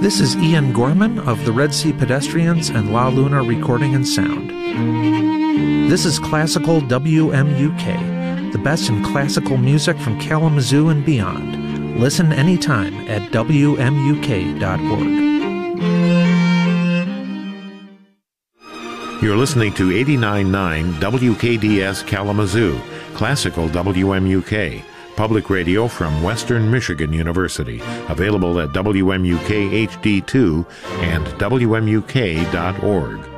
This is Ian Gorman of the Red Sea Pedestrians and La Luna Recording and Sound. This is Classical WMUK, the best in classical music from Kalamazoo and beyond. Listen anytime at WMUK.org. You're listening to 89.9 WKDS Kalamazoo, Classical WMUK, public radio from Western Michigan University, available at WMUK HD2 and WMUK.org.